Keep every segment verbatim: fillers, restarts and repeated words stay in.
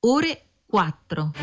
ore quattro.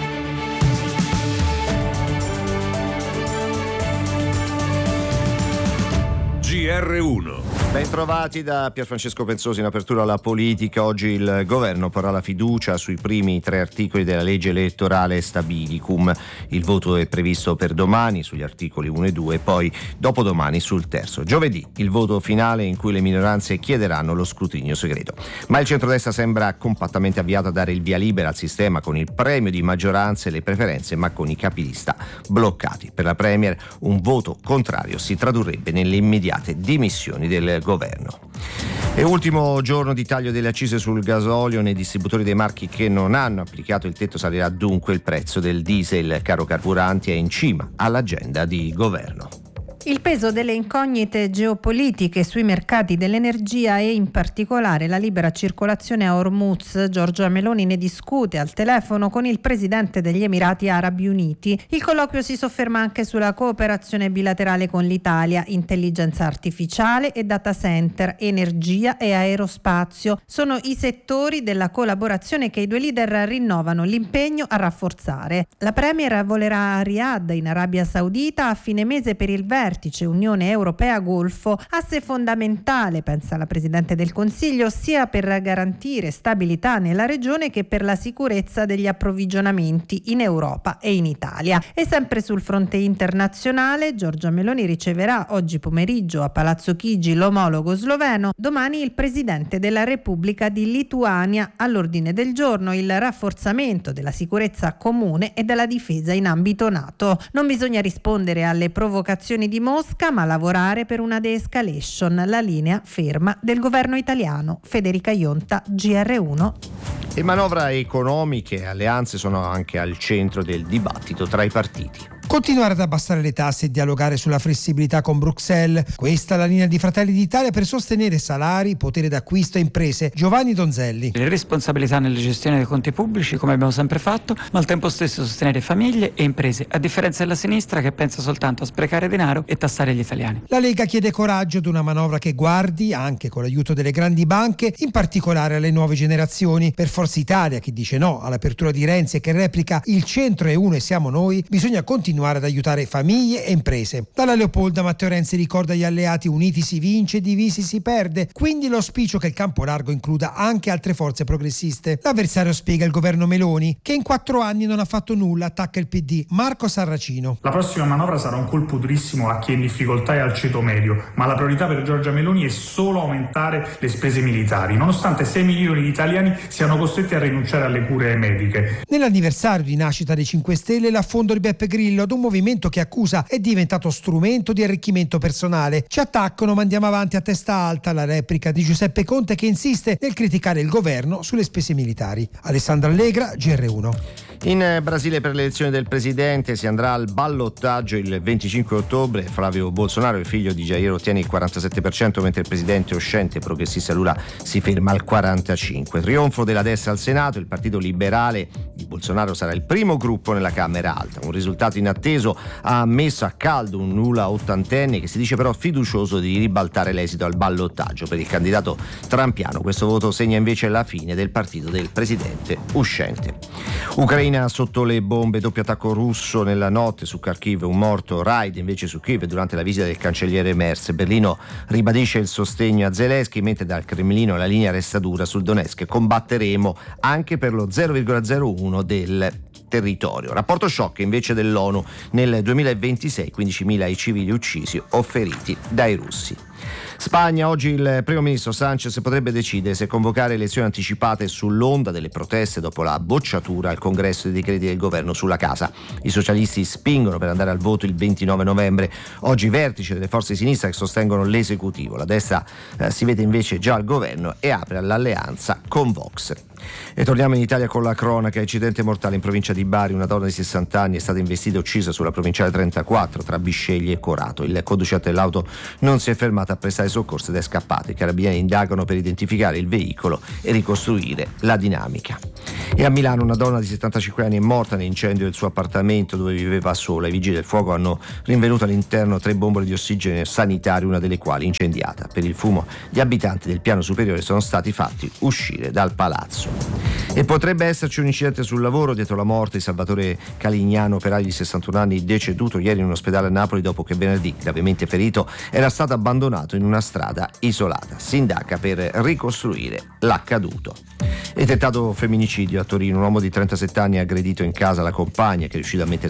G R uno. Ben trovati da Pierfrancesco Pensosi. In apertura alla politica, oggi il governo porrà la fiducia sui primi tre articoli della legge elettorale Stabilicum. Il voto è previsto per domani sugli articoli uno e due e poi dopodomani sul terzo. Giovedì il voto finale in cui le minoranze chiederanno lo scrutinio segreto. Ma il centrodestra sembra compattamente avviato a dare il via libera al sistema con il premio di maggioranza e le preferenze, ma con i capilista bloccati. Per la Premier un voto contrario si tradurrebbe nelle immediate dimissioni del governo. E ultimo giorno di taglio delle accise sul gasolio nei distributori dei marchi che non hanno applicato il tetto. Salirà dunque il prezzo del diesel. Caro carburanti è in cima all'agenda di governo. Il peso delle incognite geopolitiche sui mercati dell'energia e in particolare la libera circolazione a Hormuz. Giorgia Meloni ne discute al telefono con il presidente degli Emirati Arabi Uniti. Il colloquio si sofferma anche sulla cooperazione bilaterale con l'Italia, intelligenza artificiale e data center, energia e aerospazio. Sono i settori della collaborazione che i due leader rinnovano l'impegno a rafforzare. La Premier volerà a Riyadh in Arabia Saudita a fine mese per il vertice Unione Europea-Golfo, asse fondamentale, pensa la Presidente del Consiglio, sia per garantire stabilità nella regione che per la sicurezza degli approvvigionamenti in Europa e in Italia. E sempre sul fronte internazionale, Giorgia Meloni riceverà oggi pomeriggio a Palazzo Chigi l'omologo sloveno, domani il Presidente della Repubblica di Lituania. All'ordine del giorno il rafforzamento della sicurezza comune e della difesa in ambito NATO. Non bisogna rispondere alle provocazioni di Mosca, ma lavorare per una de-escalation, la linea ferma del governo italiano. Federica Ionta, G R uno. E manovra economiche e alleanze sono anche al centro del dibattito tra i partiti. Continuare ad abbassare le tasse e dialogare sulla flessibilità con Bruxelles. Questa è la linea di Fratelli d'Italia per sostenere salari, potere d'acquisto e imprese. Giovanni Donzelli. Le responsabilità nella gestione dei conti pubblici, come abbiamo sempre fatto, ma al tempo stesso sostenere famiglie e imprese, a differenza della sinistra che pensa soltanto a sprecare denaro e tassare gli italiani. La Lega chiede coraggio ad una manovra che guardi, anche con l'aiuto delle grandi banche, in particolare alle nuove generazioni. Per Forza Italia, che dice no all'apertura di Renzi e che replica il centro è uno e siamo noi, bisogna continuare ad aiutare famiglie e imprese. Dalla Leopolda Matteo Renzi ricorda gli alleati: uniti si vince, divisi si perde. Quindi l'auspicio che il campo largo includa anche altre forze progressiste. L'avversario spiega il governo Meloni, che in quattro anni non ha fatto nulla, attacca il P D. Marco Sarracino. La prossima manovra sarà un colpo durissimo a chi è in difficoltà e al ceto medio, ma la priorità per Giorgia Meloni è solo aumentare le spese militari, nonostante sei milioni di italiani siano costretti a rinunciare alle cure mediche. Nell'anniversario di nascita dei cinque Stelle, l'affondo di Beppe Grillo ad un movimento che accusa è diventato strumento di arricchimento personale. Ci attaccano, ma andiamo avanti a testa alta, la replica di Giuseppe Conte, che insiste nel criticare il governo sulle spese militari. Alessandra Allegra, G R uno. In Brasile per l'elezione del presidente si andrà al ballottaggio il venticinque ottobre. Flavio Bolsonaro, il figlio di Jair, ottiene il quarantasette per cento, mentre il presidente uscente progressista Lula si ferma al quarantacinque per cento. Trionfo della destra al Senato, il partito liberale di Bolsonaro sarà il primo gruppo nella Camera Alta. Un risultato inatteso ha messo a caldo un Lula ottantenne che si dice però fiducioso di ribaltare l'esito al ballottaggio. Per il candidato trumpiano questo voto segna invece la fine del partito del presidente uscente. Ucraina sotto le bombe, doppio attacco russo nella notte su Kharkiv, un morto, raid invece su Kiev durante la visita del cancelliere Merz. Berlino ribadisce il sostegno a Zelensky, mentre dal Cremlino la linea resta dura sul Donetsk. Combatteremo anche per lo zero virgola zero uno del territorio. Rapporto shock invece dell'ONU: nel duemilaventisei quindicimila i civili uccisi o feriti dai russi. Spagna, oggi il primo ministro Sánchez potrebbe decidere se convocare elezioni anticipate sull'onda delle proteste dopo la bocciatura al congresso dei decreti del governo sulla casa. I socialisti spingono per andare al voto il ventinove novembre. Oggi vertice delle forze di sinistra che sostengono l'esecutivo. La destra eh, si vede invece già al governo e apre all'alleanza con Vox. E torniamo in Italia con la cronaca. Incidente mortale in provincia di Bari, una donna di sessanta anni è stata investita e uccisa sulla provinciale trentaquattro tra Bisceglie e Corato. Il conducente dell'auto non si è fermato a prestare soccorso ed è scappato. I carabinieri indagano per identificare il veicolo e ricostruire la dinamica. E a Milano una donna di settantacinque anni è morta nell'incendio del suo appartamento dove viveva sola. I vigili del fuoco hanno rinvenuto all'interno tre bombole di ossigeno sanitario, una delle quali incendiata. Per il fumo gli abitanti del piano superiore sono stati fatti uscire dal palazzo. E potrebbe esserci un incidente sul lavoro dietro la morte di Salvatore Calignano, operaio di sessantuno anni, deceduto ieri in un ospedale a Napoli dopo che venerdì, gravemente ferito, era stato abbandonato in una strada isolata. Si indaga per ricostruire l'accaduto. E tentato femminicidio a Torino, un uomo di trentasette anni ha aggredito in casa la compagna che è riuscita a mettersi